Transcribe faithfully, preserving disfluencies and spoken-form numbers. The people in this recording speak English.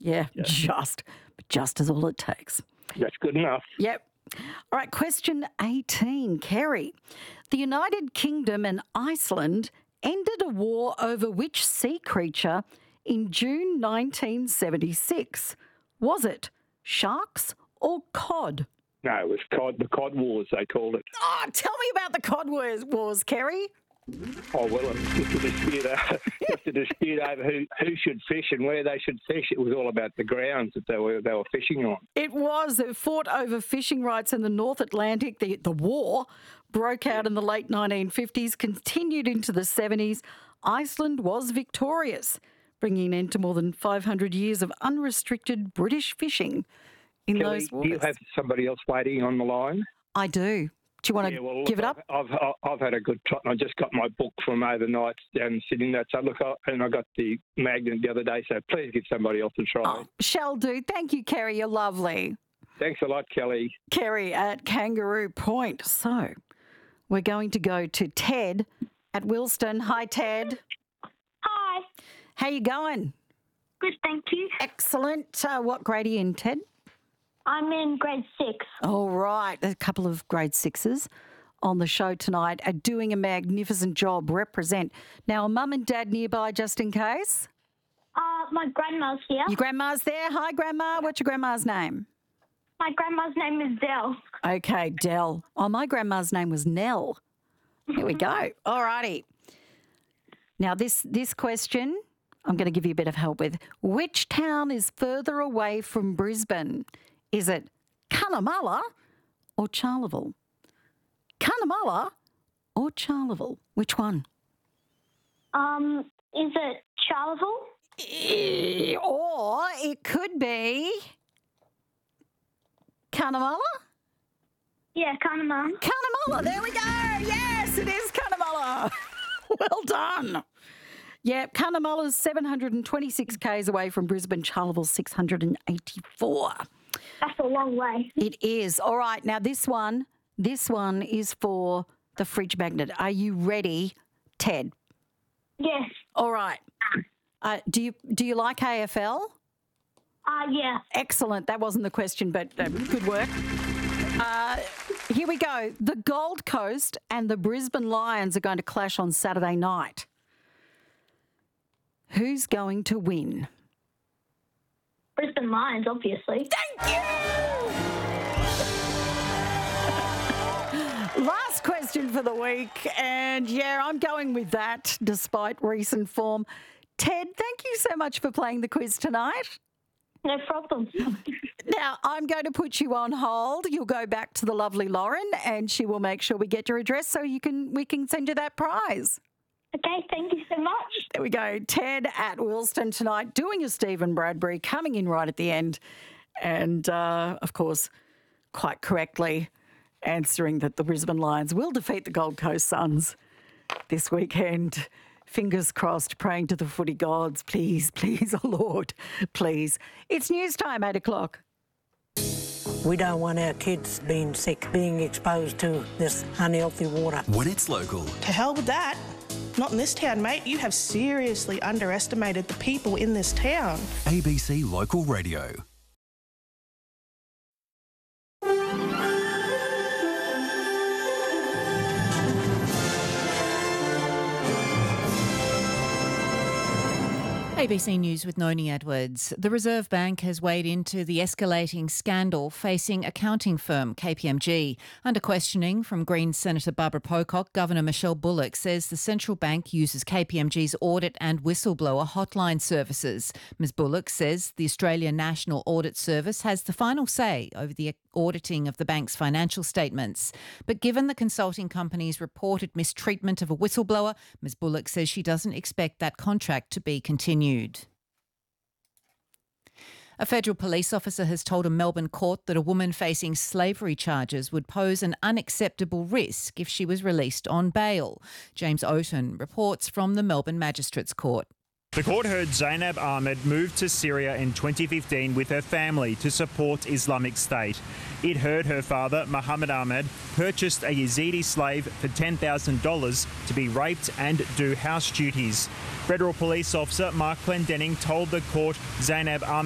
Yeah, Yeah. just. But just is all it takes. That's good enough. Yep. All right, question eighteen, Kerry. The United Kingdom and Iceland ended a war over which sea creature in June nineteen seventy-six? Was it sharks or cod? No, it was cod, the cod wars, they called it. Oh, tell me about the cod wars, wars Kerry. Oh, well, it was just a dispute, uh, just a dispute over who, who should fish and where they should fish. It was all about the grounds that they were they were fishing on. It was. It fought over fishing rights in the North Atlantic. The, the war broke out in the late nineteen fifties, continued into the seventies. Iceland was victorious, bringing an end to more than five hundred years of unrestricted British fishing in Kelly, those waters. do you have somebody else waiting on the line? I do. Do you want to Yeah, well, give it look, up? I've, I've I've had a good time. I just got my book from overnight down in Sydney. That so look, I, and I got the magnet the other day. So please give somebody else a try. Oh, shall do. Thank you, Kerry. You're lovely. Thanks a lot, Kelly. Kerry at Kangaroo Point. So we're going to go to Ted at Wilston. Hi, Ted. Hi. How you going? Good, thank you. Excellent. Uh, what grade are you in, Ted? I'm in grade six. All right. A couple of grade sixes on the show tonight are doing a magnificent job. Represent. Now, are mum and dad nearby just in case? Uh, my grandma's here. Your grandma's there. Hi, Grandma. What's your grandma's name? My grandma's name is Dell. Okay, Dell. Oh, my grandma's name was Nell. Here we go. All righty. Now, this, this question I'm going to give you a bit of help with. Which town is further away from Brisbane? Is it Cunnamulla or Charleville? Cunnamulla or Charleville? Which one? Um, is it Charleville? Eh, Or it could be Cunnamulla? Yeah, Cunnamulla. Cunnamulla, there we go. Yes, it is Cunnamulla. Well done. Yeah, Cunnamulla's seven hundred twenty-six kays away from Brisbane, Charleville six hundred eighty-four. That's a long way. It is. All right, now this one, this one is for the fridge magnet. Are you ready, Ted? Yes. All right. Uh, do you do you like A F L? Uh, yeah. Excellent. That wasn't the question, but uh, good work. Uh, here we go. The Gold Coast and the Brisbane Lions are going to clash on Saturday night. Who's going to win? Brisbane Lions, obviously. Thank you! Last question for the week. And yeah, I'm going with that despite recent form. Ted, thank you so much for playing the quiz tonight. No problem. Now, I'm going to put you on hold. You'll go back to the lovely Lauren and she will make sure we get your address so you can we can send you that prize. Okay, thank you so much. There we go. Ted at Wilston tonight doing a Stephen Bradbury, coming in right at the end. And, uh, of course, quite correctly answering that the Brisbane Lions will defeat the Gold Coast Suns this weekend. Fingers crossed, praying to the footy gods. Please, please, oh Lord, please. It's news time, eight o'clock. We don't want our kids being sick, being exposed to this unhealthy water. When it's local. To hell with that. Not in this town, mate. You have seriously underestimated the people in this town. A B C Local Radio. A B C News with Noni Edwards. The Reserve Bank has weighed into the escalating scandal facing accounting firm K P M G. Under questioning from Greens Senator Barbara Pocock, Governor Michelle Bullock says the central bank uses K P M G's audit and whistleblower hotline services. Miz Bullock says the Australian National Audit Service has the final say over the auditing of the bank's financial statements. But given the consulting company's reported mistreatment of a whistleblower, Miz Bullock says she doesn't expect that contract to be continued. A federal police officer has told a Melbourne court that a woman facing slavery charges would pose an unacceptable risk if she was released on bail. James Oaten reports from the Melbourne Magistrates Court. The court heard Zainab Ahmed moved to Syria in twenty fifteen with her family to support Islamic State. It heard her father, Mohammed Ahmed, purchased a Yazidi slave for ten thousand dollars to be raped and do house duties. Federal police officer Mark Clendenning told the court Zainab Ahmed